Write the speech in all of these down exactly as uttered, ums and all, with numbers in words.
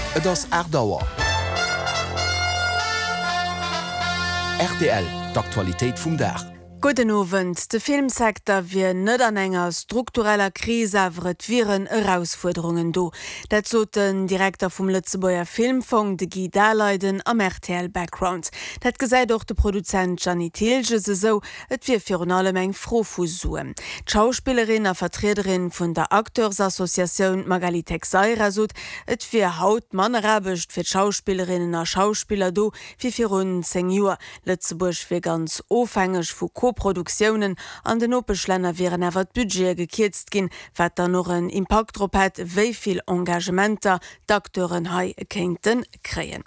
Et ass Erdauer. R T L, d'Aktualitéit vum Dach. Guten Abend. De Filmsektor wie net an enger struktureller Krise awer viren Herausforderungen do. Dat so den Direktor vum Lützebauer Filmfonds de Guy Daleiden am R T L Background. Dat gesäit doch de Produzent Gianni Tilge se so, et wie fir an allem eng Frofus suen. Schauspielerin a Vertreterin vun der Akteursassoziation Magali Texeira sot, et wie haut mannerrabecht fir Schauspielerinnen a Schauspieler do wie fir rund zehn Joer. Lützeburg fir ganz ofhängig vu Produktionen an den Opeschlenner wären awer d Budget gekitzt gin, wat da noch een Impaktdrop het, wéiviel Engagementer d'Akteuren hai kenten kreien.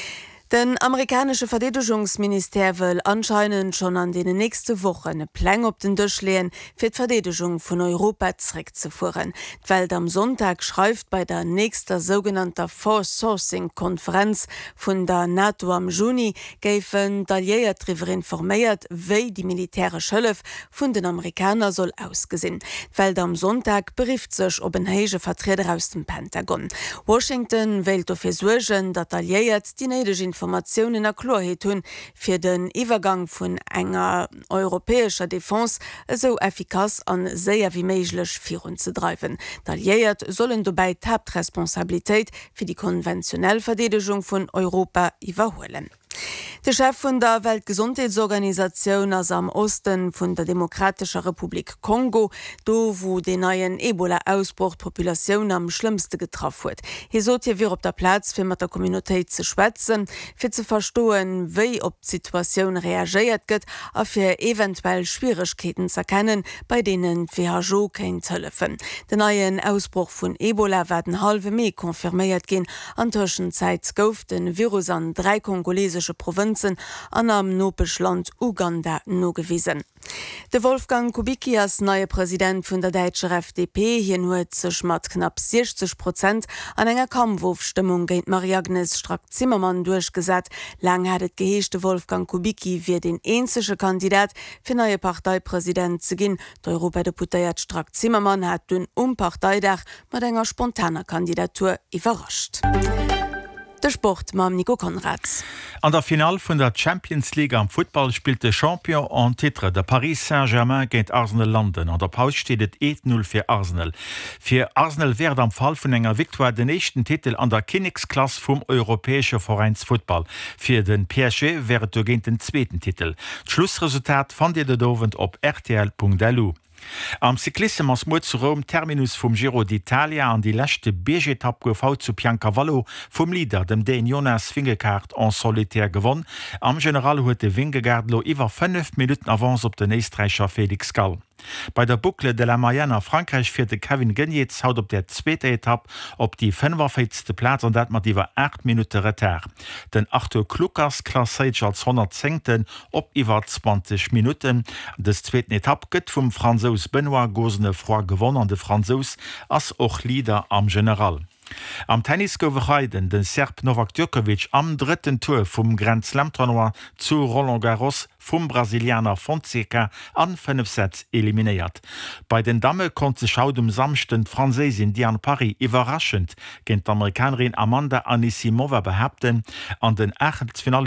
Den amerikanische Verdedigungsminister will anscheinend schon an den nächste Woche eine Plan op den Tisch legen, für die Verteidigung von Europa zurückzuführen. Die Welt am Sonntag schreibt bei der nächsten sogenannten Force Sourcing Konferenz von der NATO am Juni, geben detailliert darüber informiert, wie die militärische Hilfe von den Amerikanern soll ausgesehen. Die Welt am Sonntag berieft sich ob ein heiger Vertreter aus dem Pentagon. Washington will dafür sorgen, detailliert die nötigen Informationen erklärt hun für den Übergang von enger europäischer Defense so effikaz an sehr wie möglich voranzutreiben. Detailliert sollen dabei die Hauptresponsabilität für die konventionelle Verteidigung von Europa überholen. Der Chef von der Weltgesundheitsorganisation ist am Osten von der Demokratischen Republik Kongo, do wo den neuen Ebola-Ausbruch Population am schlimmsten getroffen wird. Hier sollte wir auf der Platz für mit der Community zu schwätzen, für zu verstehen, wie auf die Situation reagiert wird, und für eventuell Schwierigkeiten zu erkennen, bei denen W H O kein helfen. Den neuen Ausbruch von Ebola werden halbe Mai konfirmiert gehen. An der Zwischenzeit gauft den Virus an drei kongolesische Provinzen an am Nopeschland Uganda nogewiesen. De Wolfgang Kubicki als neuer Präsident vun der deutschen F D P hier huet sech mat knapp sechzig Prozent an enger Kampfwurfstimmung géint Marie-Agnes Strack-Zimmermann durchgesat. Lang hat et geheeschte Wolfgang Kubicki wie den einzige Kandidat fir neue Parteipräsident ze ginn. D'Europadeputéiert Strack-Zimmermann hat dun um Parteidach mat enger spontaner Kandidatur iwwerrascht. Der Sport mam Nico Konrads. An der Final vun der Champions League am Football spielte Champion en Titre der Paris Saint-Germain géint Arsenal landen. An der Paus steht et eins null fir Arsenal. Fir Arsenal werd am Fall vun enger Victoire den echten Titel an der Königsklasse vum europäesche Vereinsfootball. Fir den P S G wäret du géint den zweiten Titel. Schlussresultat fand ihr de dowend op R T L punkt L U. Am Cyclisme ass Mo zu Rom Terminus vum Giro d'Italia an die lächte B G-Etapp gouf haut zu Piancavallo vum Lieder dem Den Jonas Vingegaard en solitär gewonnen. Am General huet de Vingegaardlo iwwer fünf Minuten avance op den Eestreicher Felix Gall. Bei der Boucle de la Mayenne a Frankreich firte Kevin Genietz haut op der zweite Etappe op die fünfundvierzigste Platz an dat mat iwwer acht Minuten Retard. Den Arthur Klukas klasséit als hundertzehnten op iwwer zwanzig Minuten. Des zweiten Etappe gëtt vum Franzos Benoit Gosnefroy gewonnen an de Franzos ass och Lieder am General. Am Tennis gowerreiden den Serb Novak Djokovic am dritten Tour vum Grand Slam Tournoi zu Roland Garros vum Brasilianer Fonseca an fünf Sätze eliminiert. Bei den Dame konnte sich haut um samsten Französin Diane Paris überraschend gegen die Amerikanerin Amanda Anisimova behaupten, an den Achtelfinale